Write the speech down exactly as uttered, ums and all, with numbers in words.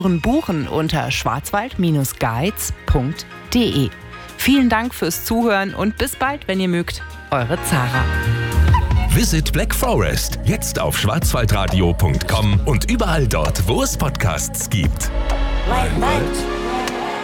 buchen unter schwarzwald Guides punkt de. Vielen Dank fürs Zuhören und bis bald, wenn ihr mögt. Eure Zara. Visit Black Forest jetzt auf schwarzwaldradio punkt com und überall dort, wo es Podcasts gibt. Like that.